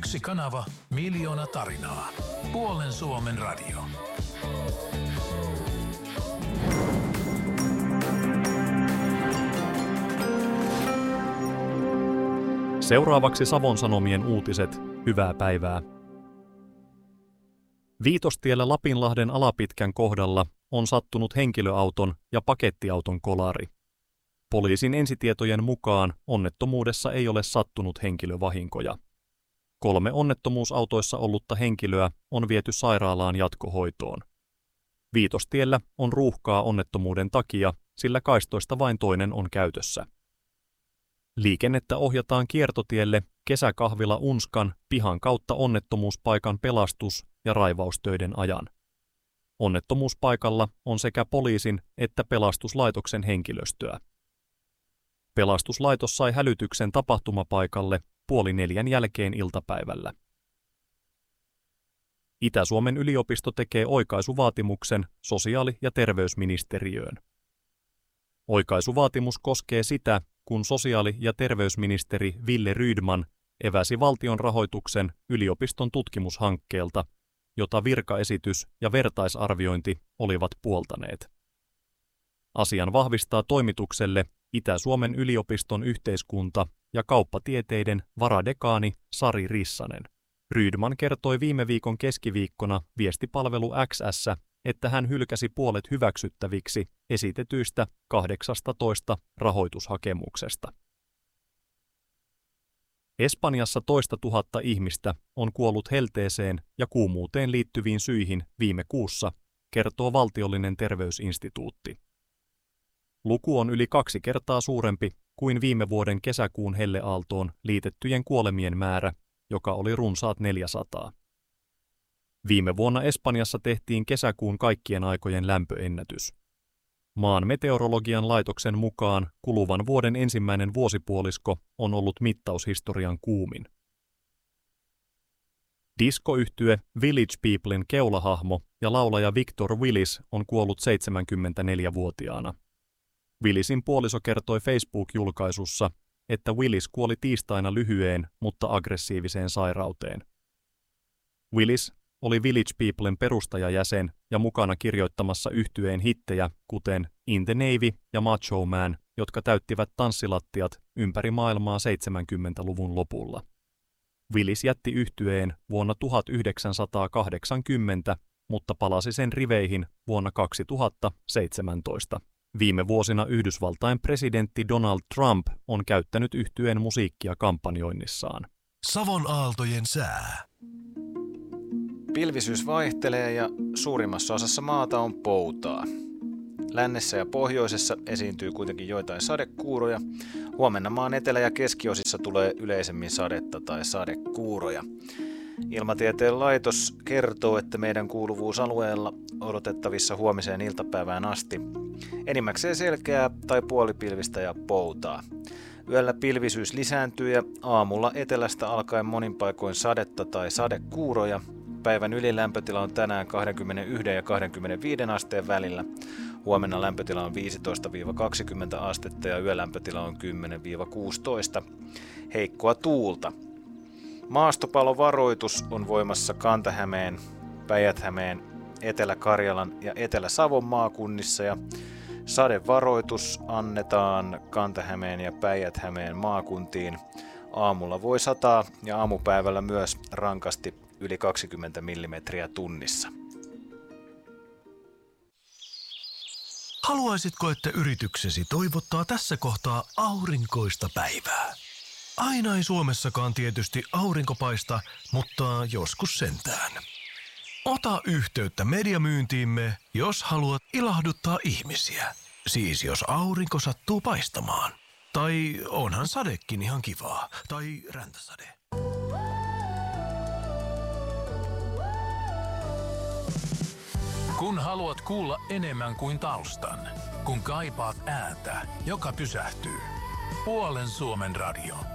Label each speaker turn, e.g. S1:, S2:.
S1: Yksi kanava, miljoona tarinaa. Puolen Suomen radio.
S2: Seuraavaksi Savon Sanomien uutiset. Hyvää päivää. Viitostiellä Lapinlahden Alapitkän kohdalla on sattunut henkilöauton ja pakettiauton kolari. Poliisin ensitietojen mukaan onnettomuudessa ei ole sattunut henkilövahinkoja. 3 onnettomuusautoissa ollutta henkilöä on viety sairaalaan jatkohoitoon. Viitostiellä on ruuhkaa onnettomuuden takia, sillä kaistoista vain toinen on käytössä. Liikennettä ohjataan kiertotielle kesäkahvila Unskan pihan kautta onnettomuuspaikan pelastus- ja raivaustöiden ajan. Onnettomuuspaikalla on sekä poliisin että pelastuslaitoksen henkilöstöä. Pelastuslaitos sai hälytyksen tapahtumapaikalle 3:30 jälkeen iltapäivällä. Itä-Suomen yliopisto tekee oikaisuvaatimuksen sosiaali- ja terveysministeriöön. Oikaisuvaatimus koskee sitä, kun sosiaali- ja terveysministeri Wille Rydman eväsi valtion rahoituksen yliopiston tutkimushankkeelta, jota virkaesitys ja vertaisarviointi olivat puoltaneet. Asian vahvistaa toimitukselle Itä-Suomen yliopiston yhteiskunta- ja kauppatieteiden varadekaani Sari Rissanen. Rydman kertoi viime viikon keskiviikkona viestipalvelu XS, että hän hylkäsi puolet hyväksyttäviksi esitetyistä 18 rahoitushakemuksesta. Espanjassa toista tuhatta ihmistä on kuollut helteeseen ja kuumuuteen liittyviin syihin viime kuussa, kertoo valtiollinen terveysinstituutti. Luku on yli 2 kertaa suurempi kuin viime vuoden kesäkuun helleaaltoon liitettyjen kuolemien määrä, joka oli runsaat 400. Viime vuonna Espanjassa tehtiin kesäkuun kaikkien aikojen lämpöennätys. Maan meteorologian laitoksen mukaan kuluvan vuoden ensimmäinen vuosipuolisko on ollut mittaushistorian kuumin. Diskoyhtye Village Peoplen keulahahmo ja laulaja Victor Willis on kuollut 74-vuotiaana. Willisin puoliso kertoi Facebook-julkaisussa, että Willis kuoli tiistaina lyhyeen, mutta aggressiiviseen sairauteen. Willis oli Village Peoplen perustajajäsen ja mukana kirjoittamassa yhtyeen hittejä, kuten In the Navy ja Macho Man, jotka täyttivät tanssilattiat ympäri maailmaa 70-luvun lopulla. Willis jätti yhtyeen vuonna 1980, mutta palasi sen riveihin vuonna 2017. Viime vuosina Yhdysvaltain presidentti Donald Trump on käyttänyt yhtyeen musiikkia kampanjoinnissaan.
S1: Savon aaltojen sää.
S3: Pilvisyys vaihtelee ja suurimmassa osassa maata on poutaa. Lännessä ja pohjoisessa esiintyy kuitenkin joitain sadekuuroja. Huomenna maan etelä- ja keskiosissa tulee yleisemmin sadetta tai sadekuuroja. Ilmatieteen laitos kertoo, että meidän kuuluvuusalueella odotettavissa huomiseen iltapäivään asti enimmäkseen selkeää tai puolipilvistä ja poutaa. Yöllä pilvisyys lisääntyy ja aamulla etelästä alkaen monin paikoin sadetta tai sadekuuroja. Päivän ylilämpötila on tänään 21 ja 25 asteen välillä. Huomenna lämpötila on 15-20 astetta ja yölämpötila on 10-16. Heikkoa tuulta. Maastopalovaroitus on voimassa Kanta-Hämeen, Päijät-Hämeen, Etelä-Karjalan ja Etelä-Savon maakunnissa ja sadevaroitus annetaan Kanta-Hämeen ja Päijät-Hämeen maakuntiin. Aamulla voi sataa ja aamupäivällä myös rankasti yli 20 millimetriä tunnissa.
S1: Haluaisitko, että yrityksesi toivottaa tässä kohtaa aurinkoista päivää? Aina ei Suomessakaan tietysti aurinko paista, mutta joskus sentään. Ota yhteyttä mediamyyntiimme, jos haluat ilahduttaa ihmisiä. Siis jos aurinko sattuu paistamaan. Tai onhan sadekin ihan kivaa. Tai räntäsade. Kun haluat kuulla enemmän kuin taustan. Kun kaipaat ääntä, joka pysähtyy. Puolen Suomen radio.